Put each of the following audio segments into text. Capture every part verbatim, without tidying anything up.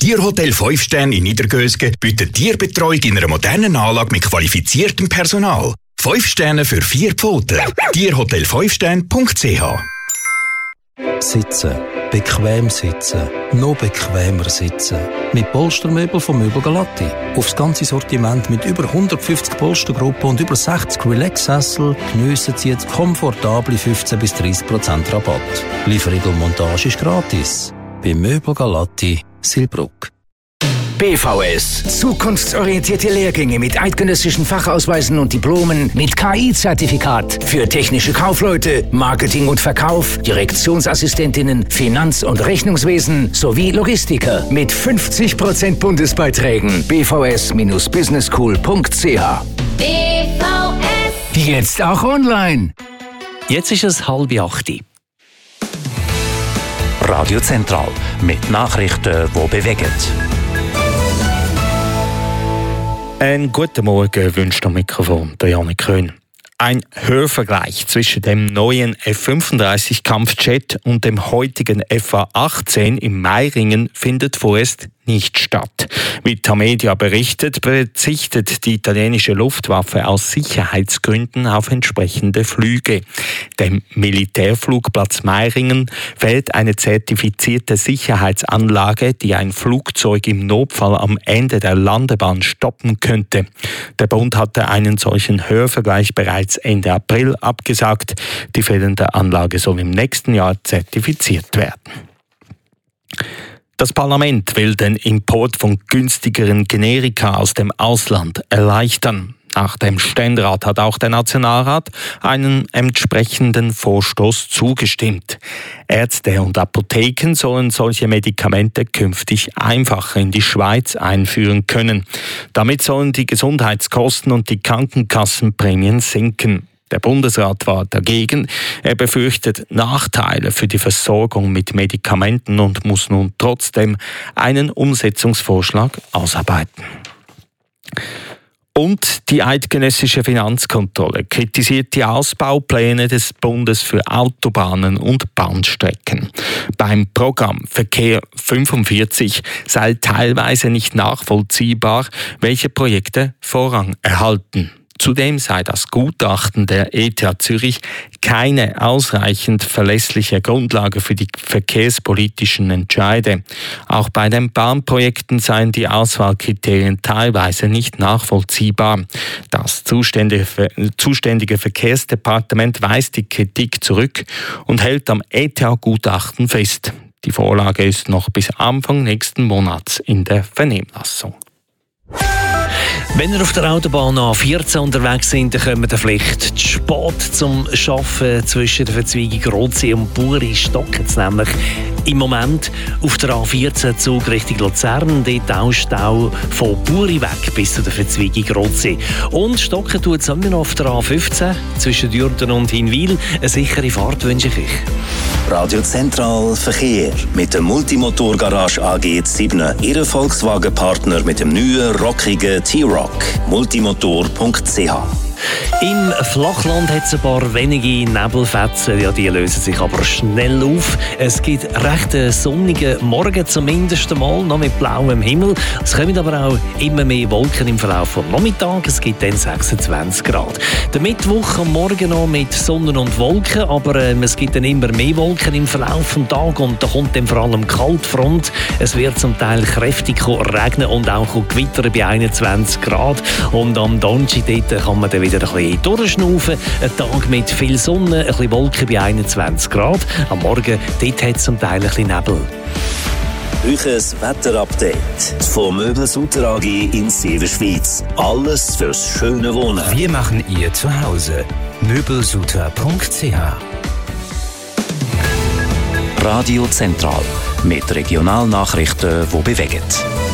Tierhotel fünf Sterne in Niedergösgen bietet Tierbetreuung in einer modernen Anlage mit qualifiziertem Personal. fünf Sterne für vier Pfoten. Tierhotel fünf Sterne punkt c h. Sitzen. Bequem sitzen. Noch bequemer sitzen. Mit Polstermöbel von Möbel Galatti. Aufs ganze Sortiment mit über hundertfünfzig Polstergruppen und über sechzig Relax-Sessel geniessen Sie jetzt komfortable fünfzehn bis dreißig Prozent Rabatt. Lieferung und Montage ist gratis. Bei Möbel Galatti, Silbruck. B V S. Zukunftsorientierte Lehrgänge mit eidgenössischen Fachausweisen und Diplomen mit K I-Zertifikat für technische Kaufleute, Marketing und Verkauf, Direktionsassistentinnen, Finanz- und Rechnungswesen sowie Logistiker mit fünfzig Prozent Bundesbeiträgen. b v s business school punkt c h. B V S. Jetzt auch online. Jetzt ist es halb acht. Radio Zentral mit Nachrichten, die bewegen. Einen guten Morgen wünscht am Mikrofon der Janik Köhn. Ein Hörvergleich zwischen dem neuen F fünfunddreißig Kampfjet und dem heutigen F A achtzehn im Meiringen findet vorerst nicht statt. Wie Tamedia berichtet, verzichtet die italienische Luftwaffe aus Sicherheitsgründen auf entsprechende Flüge. Dem Militärflugplatz Meiringen fehlt eine zertifizierte Sicherheitsanlage, die ein Flugzeug im Notfall am Ende der Landebahn stoppen könnte. Der Bund hatte einen solchen Hörvergleich bereits Ende April abgesagt. Die fehlende Anlage soll im nächsten Jahr zertifiziert werden. Das Parlament will den Import von günstigeren Generika aus dem Ausland erleichtern. Nach dem Ständerat hat auch der Nationalrat einen entsprechenden Vorstoß zugestimmt. Ärzte und Apotheken sollen solche Medikamente künftig einfacher in die Schweiz einführen können. Damit sollen die Gesundheitskosten und die Krankenkassenprämien sinken. Der Bundesrat war dagegen. Er befürchtet Nachteile für die Versorgung mit Medikamenten und muss nun trotzdem einen Umsetzungsvorschlag ausarbeiten. Und die eidgenössische Finanzkontrolle kritisiert die Ausbaupläne des Bundes für Autobahnen und Bahnstrecken. Beim Programm Verkehr fünfundvierzig sei teilweise nicht nachvollziehbar, welche Projekte Vorrang erhalten. Zudem sei das Gutachten der E T H Zürich keine ausreichend verlässliche Grundlage für die verkehrspolitischen Entscheide. Auch bei den Bahnprojekten seien die Auswahlkriterien teilweise nicht nachvollziehbar. Das zuständige, zuständige Verkehrsdepartement weist die Kritik zurück und hält am E T H-Gutachten fest. Die Vorlage ist noch bis Anfang nächsten Monats in der Vernehmlassung. Wenn ihr auf der Autobahn A vierzehn unterwegs sind, dann kommt ihr vielleicht zu spät zum Arbeiten zwischen der Verzweigung Rotsee und Buri. Stocken es nämlich im Moment auf der A vierzehn Zug Richtung Luzern. Dort auch Stau von Buri weg bis zu der Verzweigung Rotsee. Und stocken tut es immer noch auf der A fünfzehn zwischen Dürden und Hinwil. Eine sichere Fahrt wünsche ich euch. Radio Zentral Verkehr mit der Multimotor-Garage A G sieben, Ihr Volkswagen-Partner mit dem neuen, rockigen T-Rock. multimotor punkt c h. Im Flachland hat es ein paar wenige Nebelfetzen, ja, die lösen sich aber schnell auf. Es gibt recht einen sonnigen Morgen, zumindest einmal, noch mit blauem Himmel. Es kommen aber auch immer mehr Wolken im Verlauf des Nachmittags. Es gibt dann sechsundzwanzig Grad. Der Mittwoch am Morgen noch mit Sonne und Wolken, aber äh, es gibt dann immer mehr Wolken im Verlauf des Tages und da kommt dann vor allem Kaltfront. Es wird zum Teil kräftig regnen und auch gewittern bei einundzwanzig Grad. Und am Donnerstag dort kann man dann wieder ein bisschen durchschnaufen. Ein Tag mit viel Sonne, ein bisschen Wolken bei einundzwanzig Grad. Am Morgen dort hat es zum Teil ein bisschen Nebel. Euches Wetterupdate von Möbelsutter A G in Severschweiz. Alles fürs schöne Wohnen. Wir machen ihr zu Hause. möbelsutter punkt c h. Radio Zentral mit Regionalnachrichten, die bewegen.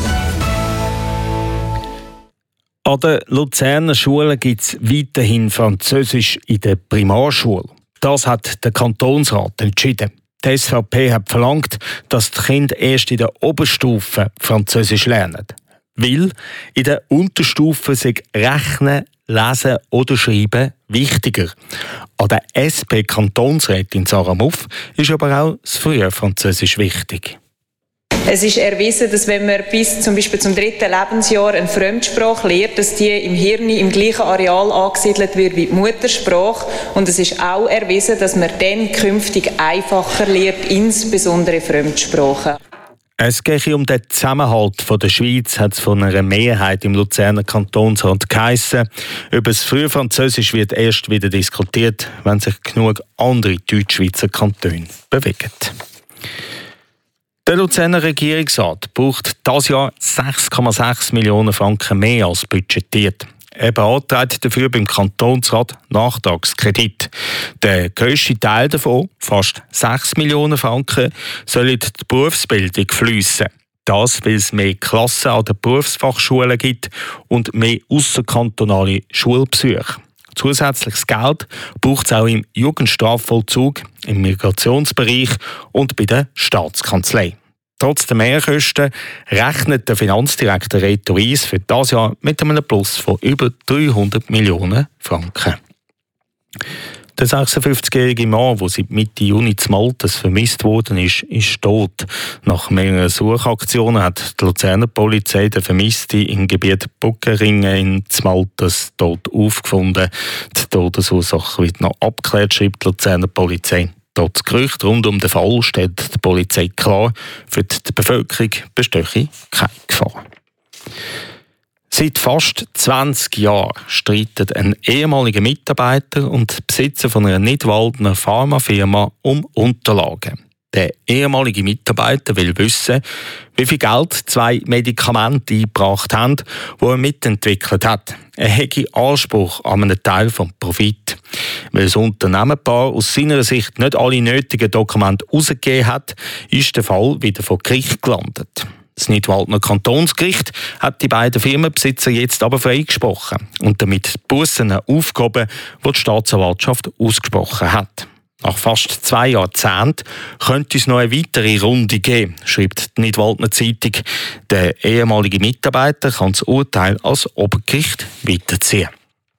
An den Luzerner Schulen gibt es weiterhin Französisch in der Primarschule. Das hat der Kantonsrat entschieden. Die S V P hat verlangt, dass die Kinder erst in der Oberstufe Französisch lernen. Weil in der Unterstufe sich Rechnen, Lesen oder Schreiben wichtiger. An der S P-Kantonsrätin Sarah Muff ist aber auch das frühe Französisch wichtig. Es ist erwiesen, dass wenn man bis zum Beispiel zum dritten Lebensjahr eine Fremdsprache lernt, dass die im Hirn im gleichen Areal angesiedelt wird wie die Muttersprache. Und es ist auch erwiesen, dass man dann künftig einfacher lernt, insbesondere Fremdsprachen. Es gehe um den Zusammenhalt der Schweiz, hat es von einer Mehrheit im Luzerner Kantonsrat geheissen. Über das Frühfranzösisch wird erst wieder diskutiert, wenn sich genug andere Deutschschweizer Kantone bewegen. Der Luzerner Regierungsrat braucht dieses Jahr sechs Komma sechs Millionen Franken mehr als budgetiert. Er beantragt dafür beim Kantonsrat Nachtragskredit. Der grösste Teil davon, fast sechs Millionen Franken, soll in die Berufsbildung fliessen. Das, weil es mehr Klassen an den Berufsfachschulen gibt und mehr ausserkantonale Schulbesuche. Zusätzliches Geld braucht es auch im Jugendstrafvollzug, im Migrationsbereich und bei der Staatskanzlei. Trotz der Mehrkosten rechnet der Finanzdirektor Reto Ries für dieses Jahr mit einem Plus von über dreihundert Millionen Franken. Der sechsundfünfzigjährige Mann, der seit Mitte Juni zu Maltes vermisst worden ist, ist tot. Nach mehreren Suchaktionen hat die Luzerner Polizei den Vermissten im Gebiet Buckeringen in Maltes tot aufgefunden. Die Todesursache wird noch abgeklärt, schreibt die Luzerner Polizei. Trotz Gerücht rund um den Fall stellt die Polizei klar, für die Bevölkerung bestehe keine Gefahr. Seit fast zwanzig Jahren streiten ein ehemaliger Mitarbeiter und Besitzer von einer Nidwaldner Pharmafirma um Unterlagen. Der ehemalige Mitarbeiter will wissen, wie viel Geld zwei Medikamente eingebracht haben, die er mitentwickelt hat. Er hätte Anspruch an einen Teil des Profits. Weil das Unternehmenpaar aus seiner Sicht nicht alle nötigen Dokumente herausgegeben hat, ist der Fall wieder vor Gericht gelandet. Das Nidwaldner Kantonsgericht hat die beiden Firmenbesitzer jetzt aber freigesprochen und damit die Bussen aufgehoben, die die Staatsanwaltschaft ausgesprochen hat. Nach fast zwei Jahrzehnten könnte es noch eine weitere Runde geben, schreibt die Nidwaldner Zeitung. Der ehemalige Mitarbeiter kann das Urteil als Obergericht weiterziehen.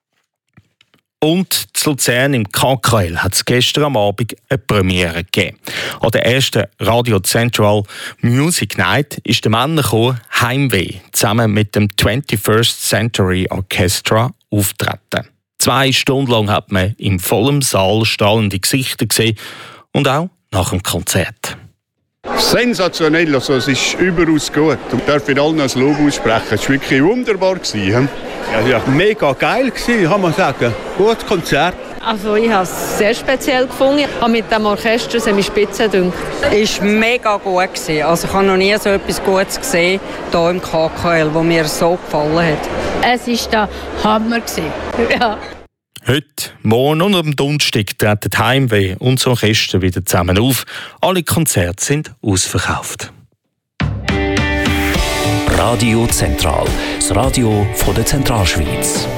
Und zu Luzern im K K L hat es gestern am Abend eine Premiere gegeben. An der ersten Radio Central Music Night ist der Männerchor Heimweh zusammen mit dem twenty-first Century Orchestra auftreten. Zwei Stunden lang hat man im vollen Saal strahlende Gesichter gesehen und auch nach dem Konzert. Sensationell, also es ist überaus gut. Ich darf in allen ein Lob aussprechen. Es war wirklich wunderbar. Ja, ja, mega geil, kann man sagen. Gutes Konzert. Also ich habe es sehr speziell gefunden. Ich habe mit dem Orchester seine Spitze gedacht. Es war mega gut. Also ich habe noch nie so etwas Gutes gesehen hier im K K L, das mir so gefallen hat. Es war der Hammer. Ja. Heute, morgen und am Donnerstag treten Heimweh und das Orchester wieder zusammen auf. Alle Konzerte sind ausverkauft. Radio Zentral, das Radio von der Zentralschweiz.